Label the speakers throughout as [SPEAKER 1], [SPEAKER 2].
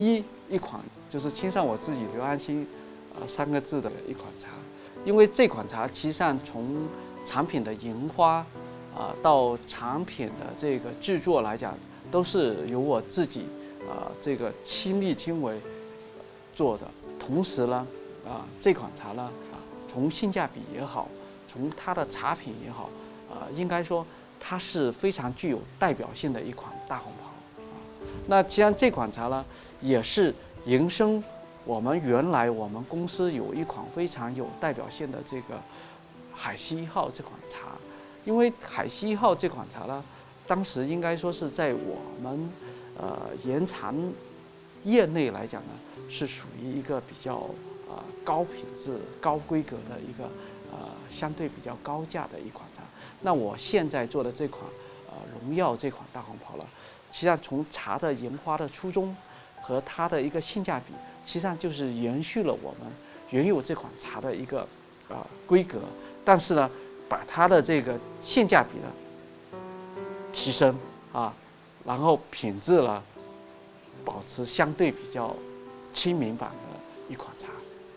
[SPEAKER 1] 一款就是亲上我自己刘安心3个字的一款茶，因为这款茶其实上从产品的研发到产品的这个制作来讲，都是由我自己这个亲力亲为做的。同时呢，这款茶呢从性价比也好，从它的茶品也好，应该说它是非常具有代表性的一款大红袍。那既然这款茶呢，也是延伸我们原来我们公司有一款非常有代表性的这个海西1号这款茶，因为海西1号这款茶呢，当时应该说是在我们岩茶业内来讲呢，是属于一个比较高品质、高规格的一个相对比较高价的一款茶。那我现在做的这款荣耀这款大红袍了，实际上从茶的研发的初衷和它的一个性价比，实际上就是延续了我们原有这款茶的一个规格，但是呢，把它的这个性价比呢提升然后品质呢保持相对比较亲民版的一款茶。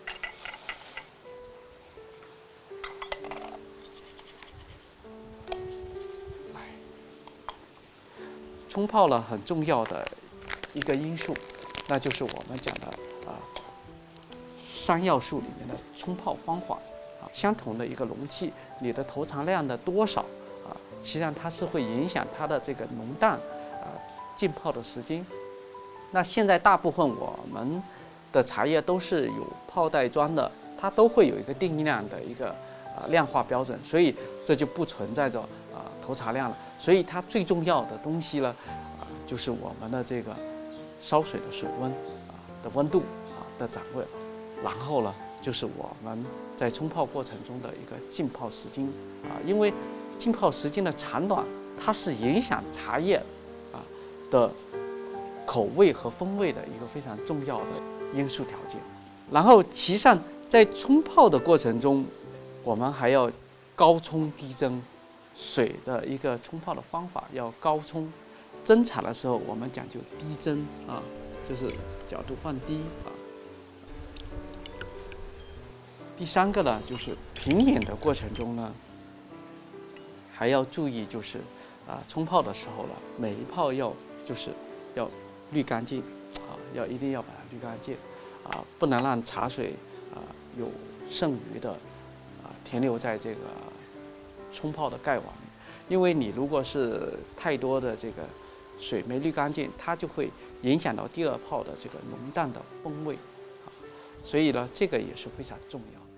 [SPEAKER 1] 冲泡呢很重要的一个因素，那就是我们讲的3要素里面的冲泡方法相同的一个容器，你的投茶量的多少实际上它是会影响它的这个浓淡浸泡的时间。那现在大部分我们的茶叶都是有泡袋装的，它都会有一个定量的一个量化标准，所以这就不存在着投茶量了。所以它最重要的东西呢，就是我们的这个烧水的水温的温度的掌握，然后呢就是我们在冲泡过程中的一个浸泡时间因为浸泡时间的长短，它是影响茶叶的口味和风味的一个非常重要的因素条件。然后其实上在冲泡的过程中，我们还要高冲低蒸，水的一个冲泡的方法要高冲，蒸茶的时候我们讲究低蒸就是角度放低第3个呢，就是品饮的过程中呢，还要注意就是冲泡的时候呢，每一泡要滤干净一定要把它滤干净不能让茶水有剩余的停留在这个冲泡的盖碗里，因为你如果是太多的这个水没滤干净，它就会影响到第2泡的这个浓淡的风味所以呢，这个也是非常重要的。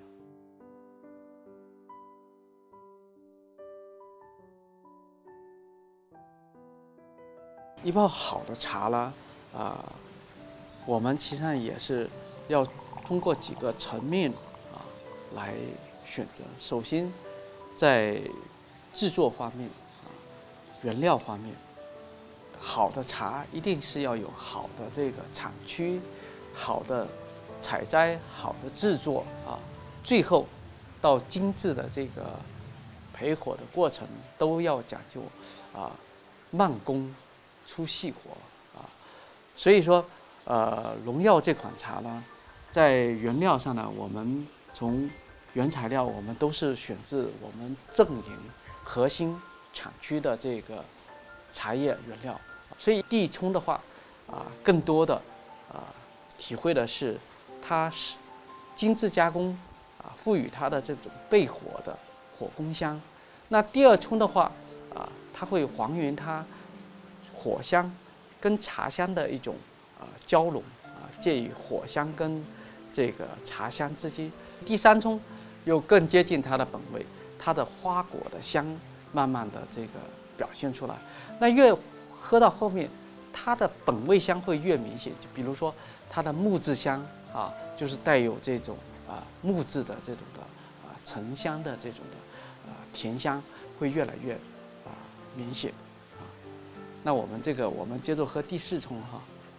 [SPEAKER 1] 一泡好的茶呢，我们其实上也是要通过几个层面来选择。首先，在制作方面原料方面，好的茶一定是要有好的这个产区、好的采摘、好的制作最后到精致的这个焙火的过程都要讲究慢工出细活所以说荣耀这款茶呢，在原料上呢，我们从原材料我们都是选自我们正营核心产区的这个茶叶原料，所以第一冲的话更多的体会的是它是精致加工赋予它的这种焙火的火攻香。那第2冲的话它会还原它火香跟茶香的一种交融介于火香跟这个茶香之间。第3冲又更接近它的本味，它的花果的香慢慢的这个表现出来。那越喝到后面，它的本味香会越明显，就比如说它的木质香就是带有这种木质的这种的沉香的这种的甜香会越来越明显那我们接着喝第4冲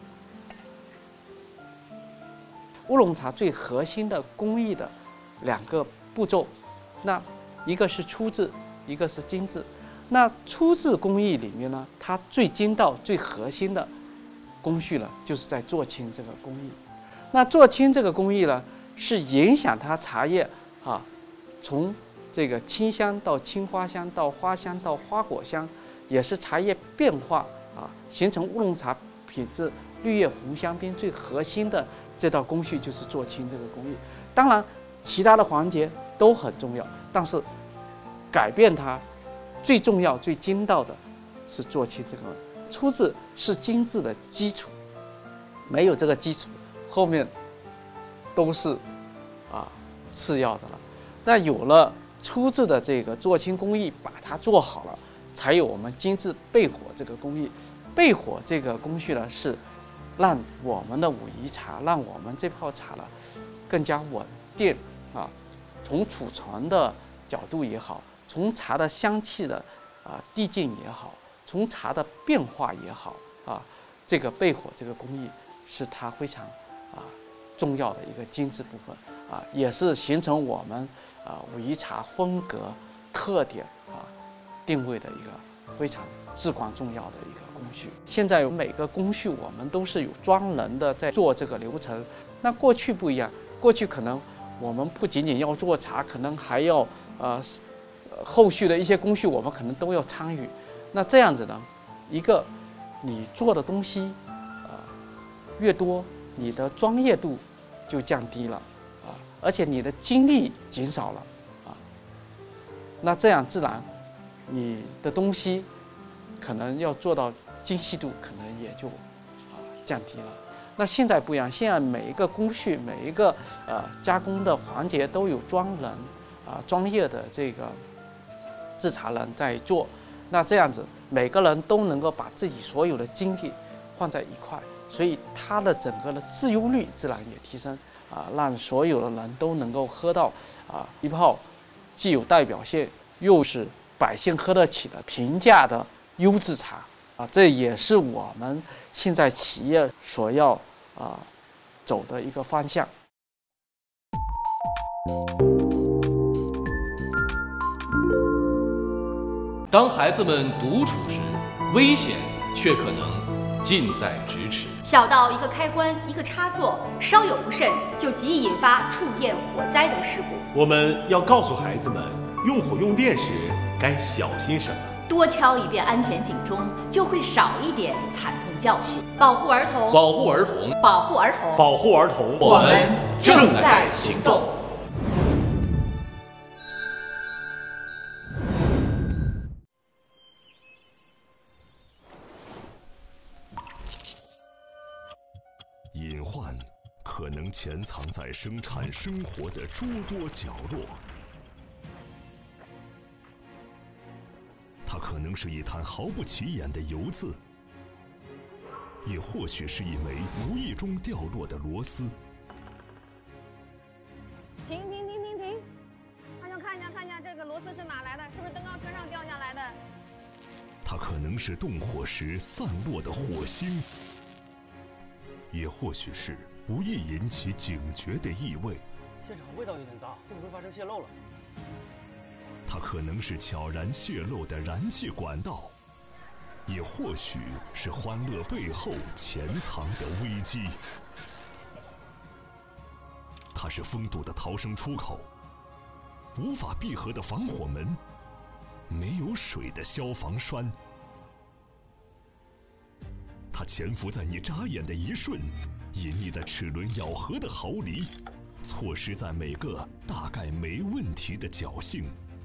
[SPEAKER 1] 乌龙茶最核心的工艺的2个步骤，那一个是粗制，一个是精制。那粗制工艺里面呢，它最精到最核心的工序呢，就是在做青这个工艺。那做青这个工艺呢，是影响它茶叶从这个清香到青花香到花香到花果香，也是茶叶变化形成乌龙茶品质绿叶红香槟最核心的这道工序，就是做青这个工艺。当然，其他的环节都很重要，但是改变它最重要、最精到的是做青这个。粗制是精致的基础，没有这个基础，后面都是次要的了。那有了粗制的这个做青工艺，把它做好了，才有我们精致焙火这个工艺。焙火这个工序呢，是让我们的武夷茶，让我们这泡茶呢更加稳定从储存的角度也好，从茶的香气的递进也好，从茶的变化也好这个焙火这个工艺是它非常重要的一个精致部分也是形成我们武夷茶风格特点定位的一个非常至关重要的一个工序。现在有每个工序我们都是有专人的在做这个流程。那过去不一样，过去可能我们不仅仅要做茶，可能还要后续的一些工序我们可能都要参与。那这样子呢，一个你做的东西越多，你的专业度就降低了而且你的精力减少了那这样自然你的东西可能要做到精细度可能也就降低了。那现在不一样，现在每一个工序每一个加工的环节都有专人专业的这个制茶人在做。那这样子每个人都能够把自己所有的精力放在一块，所以它的整个的自由率自然也提升让所有的人都能够喝到一泡既有代表性又是百姓喝得起的平价的优质茶这也是我们现在企业所要走的一个方向。
[SPEAKER 2] 当孩子们独处时，危险却可能近在咫尺。
[SPEAKER 3] 小到一个开关、一个插座，稍有不慎就极易引发触电、火灾等事故。
[SPEAKER 4] 我们要告诉孩子们，用火用电时该小心什么。
[SPEAKER 3] 多敲一遍安全警钟，就会少一点惨痛教训。保护儿童，
[SPEAKER 2] 保护儿童，
[SPEAKER 3] 保护儿童，
[SPEAKER 4] 保护儿童，
[SPEAKER 3] 我们正在行动。
[SPEAKER 5] 隐患可能潜藏在生产生活的诸多角落，它可能是一滩毫不起眼的油渍，也或许是一枚无意中掉落的螺丝。
[SPEAKER 6] 停！看一下，这个螺丝是哪来的？是不是登高车上掉下来的？
[SPEAKER 5] 它可能是动火时散落的火星，也或许是不易引起警觉的异味。
[SPEAKER 7] 现场味道有点大，会不会发生泄漏了？
[SPEAKER 5] 它可能是悄然泄漏的燃气管道，也或许是欢乐背后潜藏的危机。它是风度的逃生出口，无法闭合的防火门，没有水的消防栓。它潜伏在你眨眼的一瞬，隐匿在齿轮咬合的毫厘，错失在每个大概没问题的侥幸。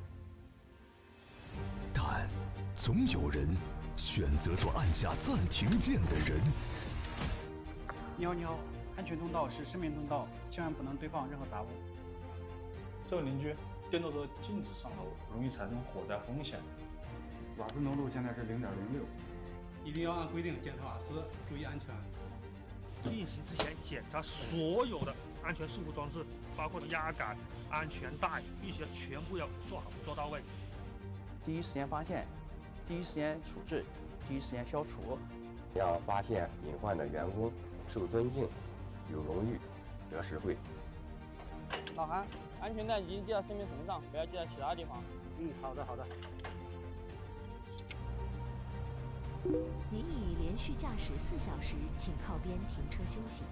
[SPEAKER 5] 但总有人选择做按下暂停键的人。
[SPEAKER 8] 你好，安全通道是生命通道，千万不能堆放任何杂物。
[SPEAKER 9] 这位邻居，电动车禁止上楼，容易产生火灾风险。
[SPEAKER 8] 瓦斯浓度现在是0.06，
[SPEAKER 10] 一定要按规定检查瓦斯，注意安全。
[SPEAKER 11] 运行之前检查所有的安全事故装置，包括压杆、安全带，必须要全部要做好做到位。
[SPEAKER 12] 第一时间发现，第一时间处置，第一时间消除。
[SPEAKER 13] 要发现隐患的员工受尊敬、有荣誉、得实惠。
[SPEAKER 14] 老韩，安全带一定系在生命绳上，不要系在其他地方。
[SPEAKER 8] 好的。
[SPEAKER 15] 您已连续驾驶4小时，请靠边停车休息。